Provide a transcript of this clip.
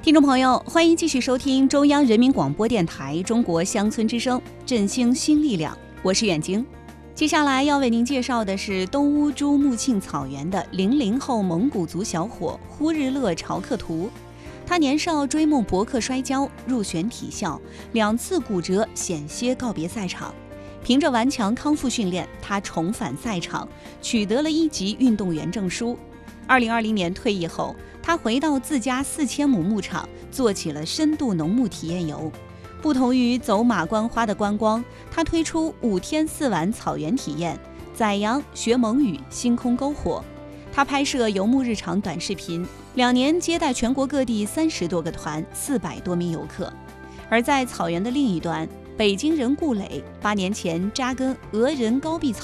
听众朋友，欢迎继续收听中央人民广播电台中国乡村之声，振兴新力量，我是远晶。接下来要为您介绍的是东乌珠穆庆草原的00后蒙古族小伙呼日勒朝克图。他年少追梦博克摔跤，入选体校，2次骨折险些告别赛场。凭着顽强康复训练，他重返赛场，取得了1级运动员证书。2020年退役后，他回到自家4000亩牧场，做起了深度农牧体验游。不同于走马观花的观光，他推出5天4晚草原体验，宰羊、学蒙语、星空篝火。他拍摄游牧日常短视频，2年接待全国各地30多个团，400多名游客。而在草原的另一端，北京人顾磊8年前扎根俄人高壁草